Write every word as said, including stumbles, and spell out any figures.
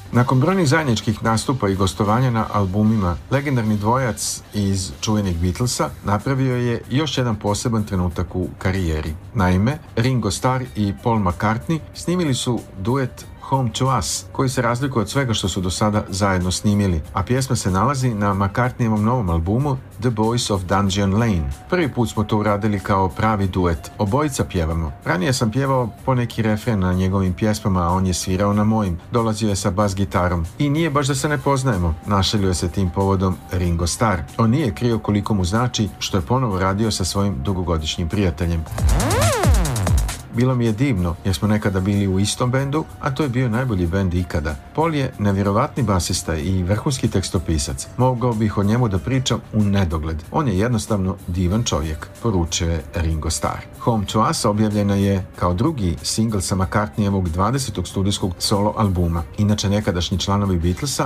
Nakon brojnih zajedničkih nastupa i gostovanja na albumima, legendarni dvojac iz čuvenih Beatlesa napravio je još jedan poseban trenutak u karijeri. Naime, Ringo Starr i Paul McCartney snimili su duet Home to Us, koji se razlikuje od svega što su do sada zajedno snimili, a pjesma se nalazi na McCartneyevom novom albumu The Boys of Dungeon Lane. Prvi put smo to uradili kao pravi duet, obojica pjevamo. Ranije sam pjevao poneki refren na njegovim pjesmama, a on je svirao na mojim, dolazio je sa bas gitarom. I nije baš da se ne poznajemo, našalio se tim povodom Ringo Starr. On nije krio koliko mu znači što je ponovo radio sa svojim dugogodišnjim prijateljem. Bilo mi je divno jer smo nekada bili u istom bendu, a to je bio najbolji bend ikada. Paul je nevjerovatni basista i vrhunski tekstopisac. Mogao bih o njemu da pričam u nedogled. On je jednostavno divan čovjek, poručio je Ringo Starr. Home to Us objavljena je kao drugi singl sa McCartneyevog dvadesetog studijskog solo albuma. Inače, nekadašnji članovi Beatlesa